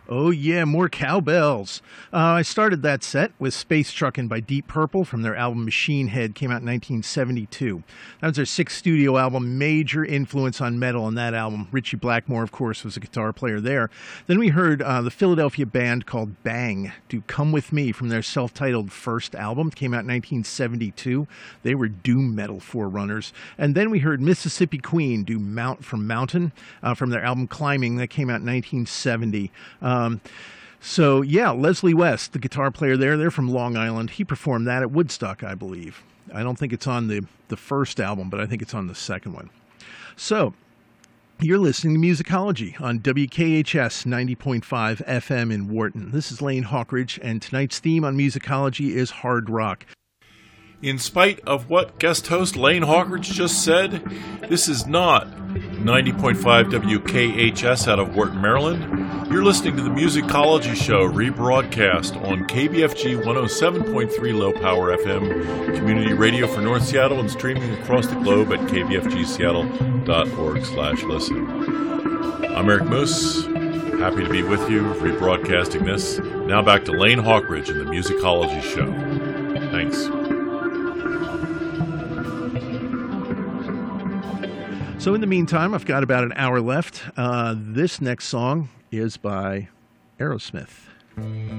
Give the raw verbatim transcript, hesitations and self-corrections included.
Oh, yeah, more cowbells. Uh, I started that set with Space Truckin' by Deep Purple from their album Machine Head, came out in nineteen seventy-two. That was their sixth studio album, major influence on metal on that album. Ritchie Blackmore, of course, was a guitar player there. Then we heard uh, the Philadelphia band called Bang do Come With Me from their self-titled first album, came out in nineteen seventy-two. They were doom metal forerunners. And then we heard Mississippi Queen do Mount from Mountain uh, from their album Climbing, that came out in nineteen seventy. Um, Um, so, yeah, Leslie West, the guitar player there, they're from Long Island. He performed that at Woodstock, I believe. I don't think it's on the, the first album, but I think it's on the second one. So, you're listening to Musicology on W K H S ninety point five F M in Wharton. This is Lane Hawkridge, and tonight's theme on Musicology is hard rock. In spite of what guest host Lane Hawkridge just said, this is not ninety point five W K H S out of Wharton, Maryland. You're listening to the Musicology Show, rebroadcast on K B F G one oh seven point three Low Power F M, community radio for North Seattle, and streaming across the globe at k b f g seattle dot org slash listen. I'm Eric Moose, happy to be with you, rebroadcasting this. Now back to Lane Hawkridge and the Musicology Show. Thanks. So in the meantime, I've got about an hour left. Uh, this next song is by Aerosmith.